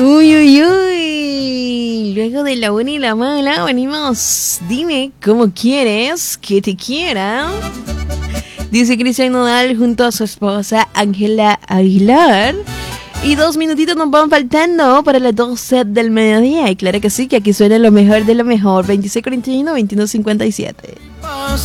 Uy, uy, uy. Luego de la buena y la mala, venimos. Dime cómo quieres que te quiera. Dice Cristian Nodal junto a su esposa Ángela Aguilar. Y 2 minutitos nos van faltando para las 12 del mediodía. Y claro que sí, que aquí suena lo mejor de lo mejor. 26:41, 21:57.